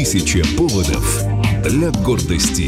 Тысяча поводов для гордости.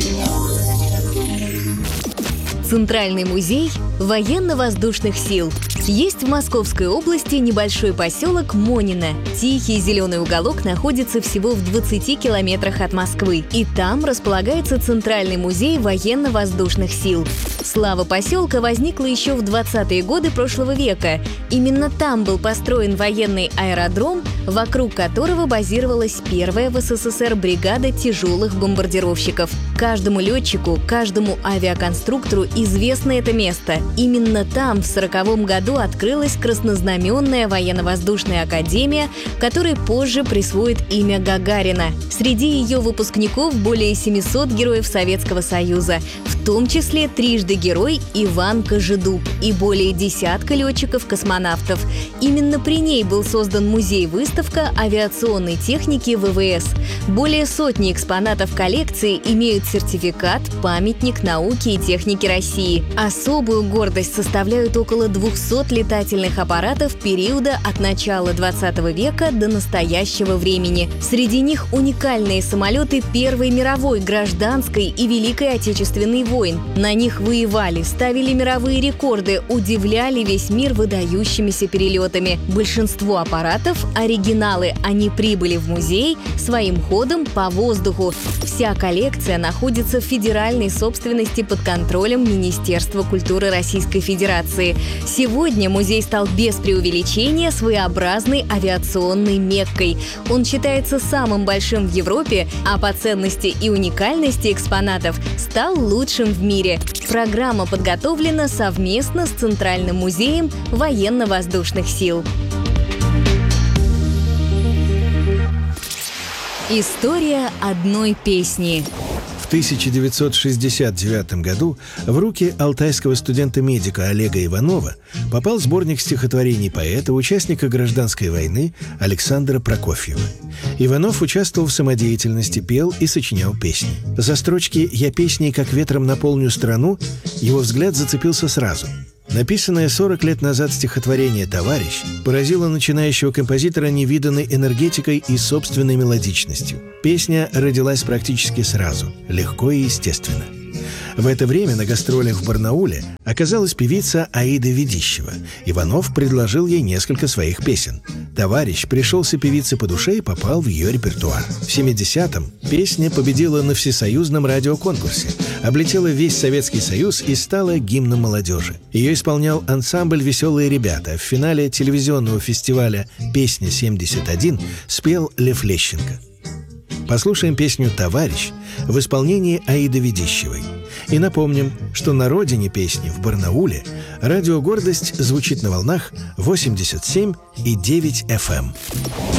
Центральный музей военно-воздушных сил. Есть в Московской области небольшой поселок Монино. Тихий зеленый уголок находится всего в 20 километрах от Москвы. И там располагается Центральный музей военно-воздушных сил. Слава поселка возникла еще в 20-е годы прошлого века. Именно там был построен военный аэродром, вокруг которого базировалась первая в СССР бригада тяжелых бомбардировщиков. Каждому летчику, каждому авиаконструктору известно это место. Именно там в 1940 году открылась Краснознаменная военно-воздушная академия, которой позже присвоит имя Гагарина. Среди ее выпускников более 700 героев Советского Союза, в том числе трижды герой Иван Кожедуб и более десятка летчиков-космонавтов. Именно при ней был создан музей-выставка авиационной техники ВВС. Более сотни экспонатов коллекции имеют сертификат «Памятник науки и техники России». Особую гордость составляют около 200 летательных аппаратов периода от начала 20 века до настоящего времени. Среди них уникальные самолеты Первой мировой, Гражданской и Великой Отечественной войн. На них воевали, ставили мировые рекорды, удивляли весь мир выдающимися перелетами. Большинство аппаратов – оригиналы. Они прибыли в музей своим ходом по воздуху. Вся коллекция находится в федеральной собственности под контролем Министерства культуры Российской Федерации. Сегодня музей стал без преувеличения своеобразной авиационной Меккой. Он считается самым большим в Европе, а по ценности и уникальности экспонатов стал лучшим в мире. Программа подготовлена совместно с Центральным музеем военно-воздушных сил. История одной песни. В 1969 году в руки алтайского студента-медика Олега Иванова попал сборник стихотворений поэта, участника гражданской войны Александра Прокофьева. Иванов участвовал в самодеятельности, пел и сочинял песни. За строчки «Я песней, как ветром наполню страну» его взгляд зацепился сразу. Написанное 40 лет назад стихотворение «Товарищ» поразило начинающего композитора невиданной энергетикой и собственной мелодичностью. Песня родилась практически сразу, легко и естественно. В это время на гастролях в Барнауле оказалась певица Аида Ведищева. Иванов предложил ей несколько своих песен. «Товарищ» пришелся певице по душе и попал в ее репертуар. В 70-м песня победила на всесоюзном радиоконкурсе, облетела весь Советский Союз и стала гимном молодежи. Ее исполнял ансамбль «Веселые ребята». В финале телевизионного фестиваля «Песня-71» спел Лев Лещенко. Послушаем песню «Товарищ» в исполнении Аиды Ведищевой. И напомним, что на родине песни, в Барнауле, радио «Гордость» звучит на волнах 87,9 FM.